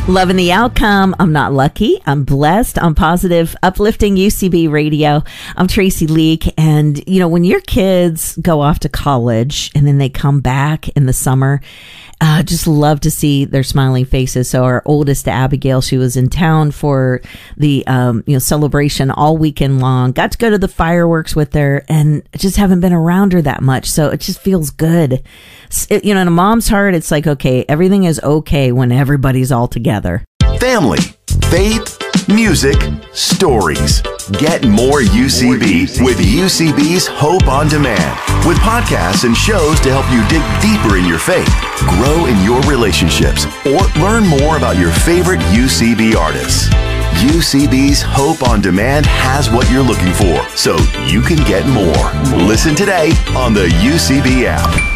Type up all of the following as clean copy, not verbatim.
Loving the outcome. I'm not lucky. I'm blessed. I'm positive. Uplifting UCB Radio. I'm Tracy Leak. And, you know, when your kids go off to college and then they come back in the summer, just love to see their smiling faces. So our oldest, Abigail, she was in town for the, celebration all weekend long. Got to go to the fireworks with her and just haven't been around her that much. So it just feels good. In a mom's heart, it's like, okay, everything is okay when everybody's all together. Family, faith, music, stories. Get more UCB with UCB's Hope on Demand. With podcasts and shows to help you dig deeper in your faith, grow in your relationships, or learn more about your favorite UCB artists. UCB's Hope on Demand has what you're looking for, so you can get more. Listen today on the UCB app.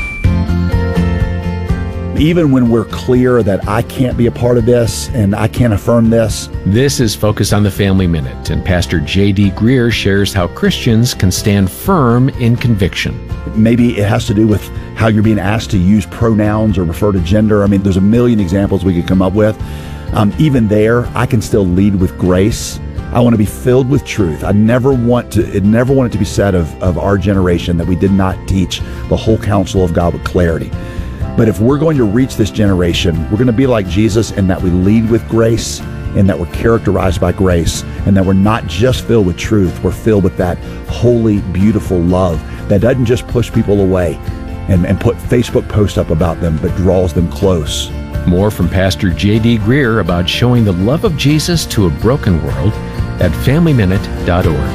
Even when we're clear that I can't be a part of this and I can't affirm this. This is Focus on the Family Minute, and Pastor J.D. Greer shares how Christians can stand firm in conviction. Maybe it has to do with how you're being asked to use pronouns or refer to gender. I mean, there's a million examples we could come up with. Even there, I can still lead with grace. I want to be filled with truth. I never want it to be said of our generation that we did not teach the whole counsel of God with clarity. But if we're going to reach this generation, we're going to be like Jesus in that we lead with grace, and that we're characterized by grace, and that we're not just filled with truth, we're filled with that holy, beautiful love that doesn't just push people away and put Facebook posts up about them, but draws them close. More from Pastor J.D. Greer about showing the love of Jesus to a broken world at FamilyMinute.org.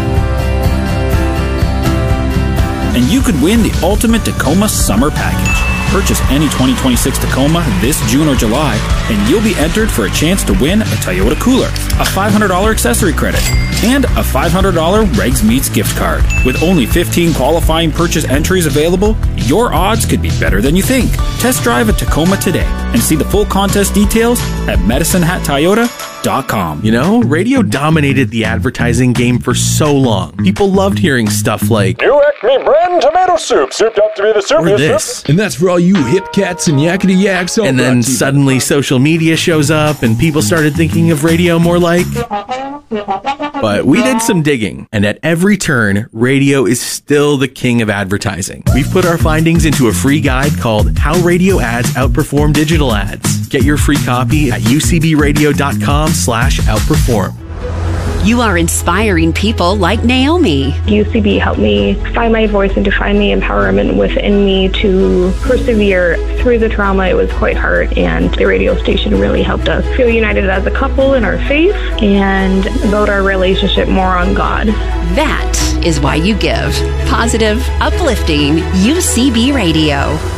And you could win the ultimate Tacoma summer package. Purchase any 2026 Tacoma this June or July, and you'll be entered for a chance to win a Toyota Cooler, a $500 accessory credit, and a $500 Regs Meats gift card. With only 15 qualifying purchase entries available, your odds could be better than you think. Test drive a Tacoma today and see the full contest details at MedicineHatToyota.com. You know, radio dominated the advertising game for so long. People loved hearing stuff like, New Acme brand tomato soup, souped up to be the soup. Or this. And that's for all you hip cats and yakety yaks. And then suddenly social media shows up and people started thinking of radio more like... But we did some digging, and at every turn, radio is still the king of advertising. We've put our findings into a free guide called How Radio Ads Outperform Digital Ads. Get your free copy at ucbradio.com/outperform. You are inspiring people like Naomi. UCB helped me find my voice and to find the empowerment within me to persevere through the trauma. It was quite hard, and the radio station really helped us feel united as a couple in our faith and build our relationship more on God. That is why you give. Positive, uplifting UCB Radio.